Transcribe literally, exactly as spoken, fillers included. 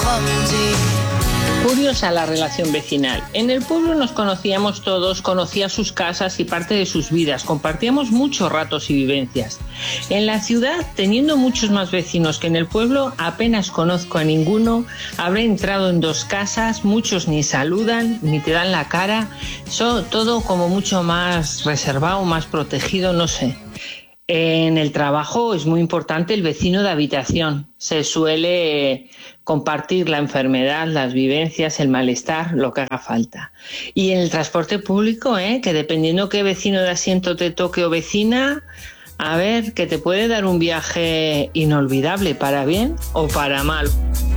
Curiosa la relación vecinal. En el pueblo nos conocíamos todos, conocía sus casas y parte de sus vidas, compartíamos muchos ratos y vivencias. En la ciudad, teniendo muchos más vecinos que en el pueblo, apenas conozco a ninguno, habré entrado en dos casas, muchos ni saludan, ni te dan la cara, so, todo como mucho más reservado, más protegido, no sé. En el trabajo es muy importante el vecino de habitación. Se suele compartir la enfermedad, las vivencias, el malestar, lo que haga falta. Y en el transporte público, ¿eh? Que dependiendo qué vecino de asiento te toque o vecina, a ver, que te puede dar un viaje inolvidable, para bien o para mal.